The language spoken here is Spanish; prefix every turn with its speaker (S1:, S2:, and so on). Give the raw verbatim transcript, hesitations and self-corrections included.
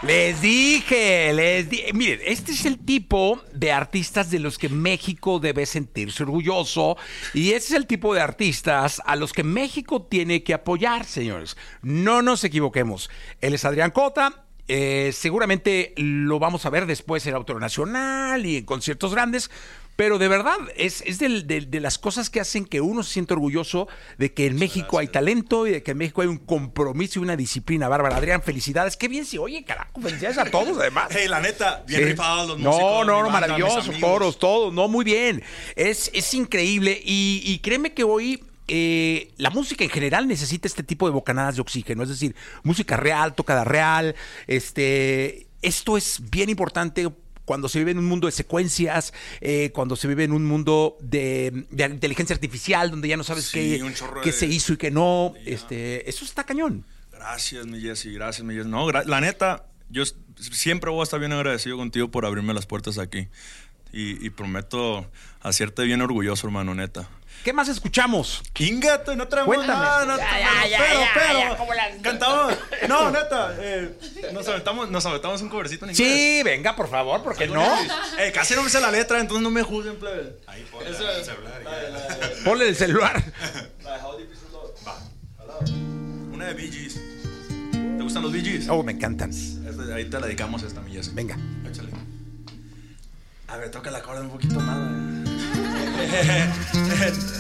S1: Les dije, les dije. Miren, este es el tipo de artistas de los que México debe sentirse orgulloso y este es el tipo de artistas a los que México tiene que apoyar, señores. No nos equivoquemos. Él es Adrián Cota. Eh, seguramente lo vamos a ver después en el Auditorio Nacional y en conciertos grandes. Pero de verdad, es, es de, de, de las cosas que hacen que uno se sienta orgulloso de que en México hay talento y de que en México hay un compromiso y una disciplina bárbara. Adrián, felicidades. Qué bien se oye, carajo. Felicidades a todos, además.
S2: Hey, la neta, bien sí. rifados los
S1: no,
S2: músicos.
S1: No, no, no, maravilloso. Coros, todo. No, muy bien. Es, es increíble. Y, y créeme que hoy... Eh, la música en general necesita este tipo de bocanadas de oxígeno, es decir, música real, tocada real. Este, esto es bien importante cuando se vive en un mundo de secuencias, eh, cuando se vive en un mundo de, de inteligencia artificial, donde ya no sabes sí, qué, qué de... se hizo y qué no. Yeah. Este, eso está cañón.
S2: Gracias, mi Jesse, gracias, mi Jesse. No, gra- la neta, yo siempre voy a estar bien agradecido contigo por abrirme las puertas aquí. Y, y prometo hacerte bien orgulloso, hermano, neta.
S1: ¿Qué más escuchamos?
S2: Ingato, no traemos
S1: Cuéntame.
S2: nada, no,
S1: ya,
S2: ya,
S1: ya,
S2: pero,
S1: ya,
S2: pero,
S1: ya, ¿cómo las...
S2: cantamos. No, neta, eh, nos aventamos, nos aventamos un covercito en inglés.
S1: Sí, venga, por favor, ¿por qué no?
S2: Eh, casi no me sé la letra, entonces no me juzguen, plebe.
S3: Ahí ponle el celular.
S1: Ponle el celular.
S2: La de How Deep Is Your Love. Va. Una de Bee Gees. ¿Te gustan los Bee Gees?
S1: Oh, me encantan.
S2: Este, ahí te la dedicamos a esta, mi Jesse.
S1: Venga.
S2: Échale. A ver, toca la corda un poquito más.